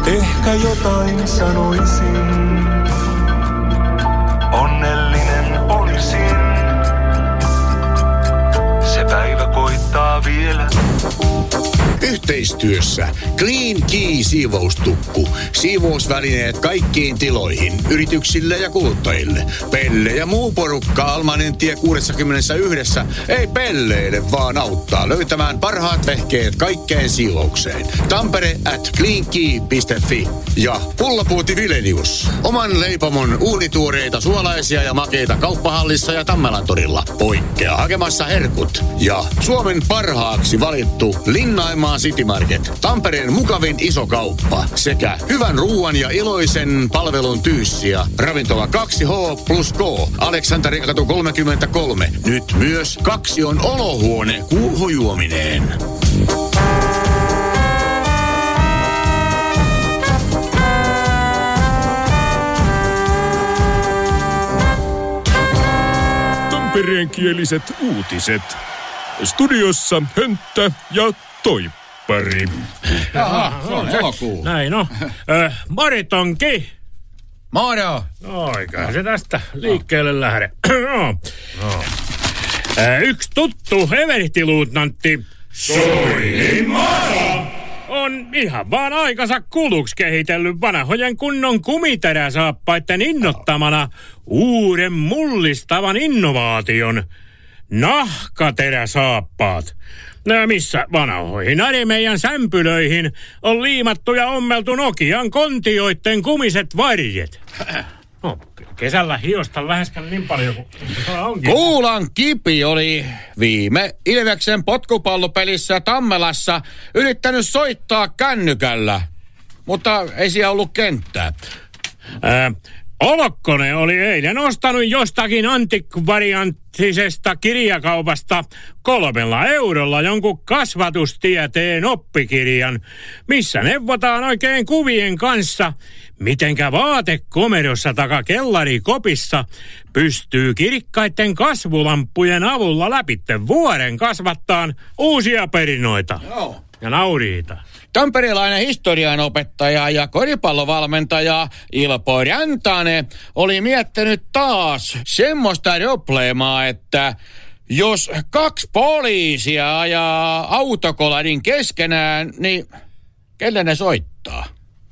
Ehkä jotain sanoisin, onnellinen olisin. Se päivä koittaa vielä. Yhteistyössä Clean Key siivoustukku. Siivousvälineet kaikkiin tiloihin, yrityksille ja kuluttajille. Pelle ja muu porukka Almanen tie 61 ei pelleile, vaan auttaa löytämään parhaat vehkeet kaikkeen siivoukseen. Tampere at cleankey.fi ja Pullapuuti Vilenius. Oman leipomon uunituoreita suolaisia ja makeita Kauppahallissa ja Tammelantorilla. Poikkea hakemassa herkut. Ja Suomen parhaaksi valittu Linnaimaa City Market, Tampereen mukavin iso kauppa sekä hyvän ruuan ja iloisen palvelun tyyssiä. Ravintola 2H+K, Aleksanterikatu 33. Nyt myös 2 on olohuone kuuhujuomineen. Tampereenkieliset uutiset. Studiossa Hönttä ja Toippari. Jaha, se on elokuu. Näin on. Maritonki. Moro. Eiköhän se tästä liikkeelle lähde. Yksi tuttu everstiluutnantti Soilimassa on ihan vaan aikansa kuluksi kehitellyt vanhojen kunnon kumiteräsaappaiden innottamana uuden mullistavan innovaation. Nahkateräsaappaat. Missä vanhoihin meidän sämpylöihin on liimattu ja ommeltu Nokian kontioitten kumiset varjet. No, kesällä hiosta läheskään niin paljon kuin onkin. Kuulan Kipi oli viime Ilveksen potkupallopelissä Tammelassa yrittänyt soittaa kännykällä, mutta ei siellä ollut kenttää. Olokkonen oli eilen ostanut jostakin antikvarianttisesta kirjakaupasta 3 eurolla jonkun kasvatustieteen oppikirjan, missä neuvotaan oikein kuvien kanssa, mitenkä vaatekomerossa taka kellarikopissa pystyy kirkkaiden kasvulamppujen avulla läpitte vuoren kasvattaan uusia perinoita. Joo. Ja nauriita. Tamperelainen historianopettaja ja koripallovalmentaja Ilpo Rantanen oli miettinyt taas semmoista probleemaa, että jos 2 poliisia ajaa autokolarin keskenään, niin kelle ne soittaa?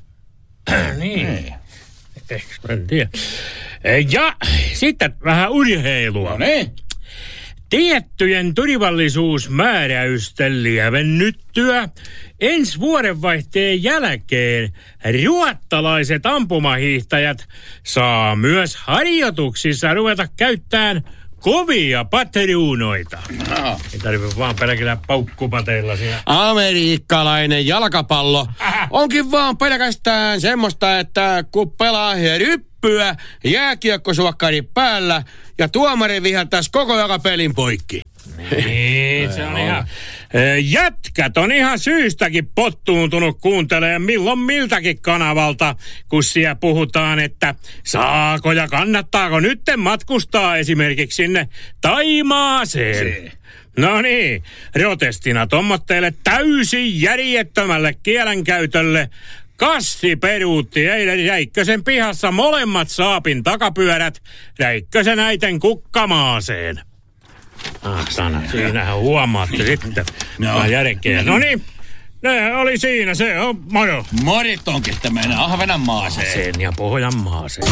Niin. En tiedä. Ja sitten vähän urheilua. No niin. Tiettyjen turvallisuusmääräysten lievennyttyä ensi vuodenvaihteen jälkeen ruottalaiset ampumahiihtäjät saa myös harjoituksissa ruveta käyttämään kovia patruunoita. No. Ei tarvitse vaan pelkillä paukkupateilla siinä. Amerikkalainen jalkapallo onkin vaan pelkästään semmoista, että kun pelaa ryppyä jääkiekkosuokkari päällä ja tuomari viheltäisi koko joka pelin poikki. Niin, se on ihan... Jätkät on ihan syystäkin pottuuntunut kuuntelemaan milloin miltäkin kanavalta, kun siellä puhutaan, että saako ja kannattaako nytten matkustaa esimerkiksi sinne Taimaaseen. No niin, protestina tommotteille täysin järjettömälle kielenkäytölle. Kassi peruutti eilen Räikkösen pihassa molemmat saapin takapyörät Räikkösen äiten kukkamaaseen. Sana, siinähän huomaatte sitten. No järkeä. No niin, ne oli siinä, se on moro. Moritonkista mennään Ahvenanmaaseen. Sen ja Pohjanmaaseen.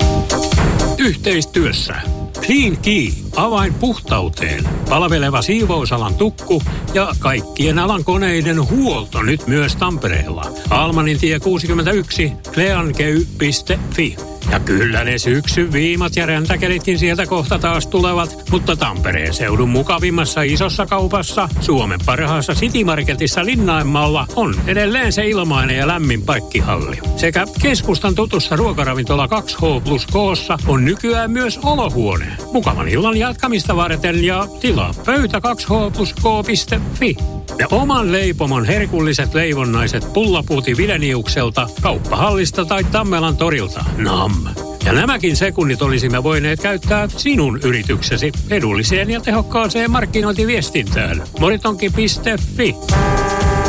Yhteistyössä Clean Key, avain puhtauteen, palveleva siivousalan tukku ja kaikkien alan koneiden huolto nyt myös Tampereella. Almanin tie 61, cleankey.fi. Ja kyllä ne syksyn viimat ja räntäkelitkin sieltä kohta taas tulevat, mutta Tampereen seudun mukavimmassa isossa kaupassa, Suomen parhaassa City Marketissa Linnainmaalla on edelleen se ilmainen ja lämmin paikkihalli. Sekä keskustan tutussa ruokaravintola 2H+K:ssa on nykyään myös olohuone. Mukavan illan jatkamista varten ja tilaa pöytä 2H+K.fi. Ja oman leipomon herkulliset leivonnaiset Pullapuuti Vileniukselta, Kauppahallista tai Tammelan torilta. Nam. Ja nämäkin sekunnit olisimme voineet käyttää sinun yrityksesi edulliseen ja tehokkaaseen markkinointiviestintään. Moritonki.fi.